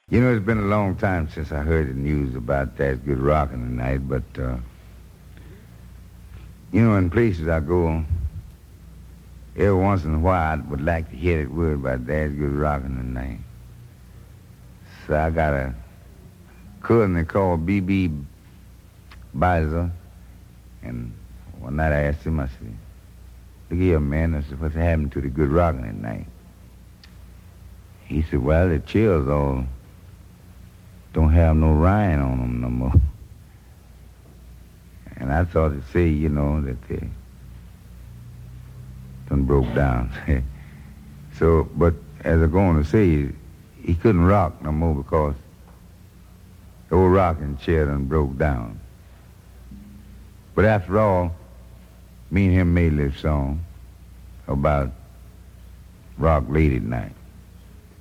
You know, it's been a long time since I heard the news about that good rockin' tonight, but, in places I go, every once in a while I would like to hear that word about that's good rockin' tonight. So I got a cousin called B.B. Bizer, and one night I asked him, I said, look here, man, I said, what's happened to the good rockin' tonight? He said, well, the chills all don't have no rind on them no more. And I thought to say, that they done broke down. So, but as I'm going to say, he couldn't rock no more because the old rocking chair done broke down. But after all, me and him made this song about rock late at night.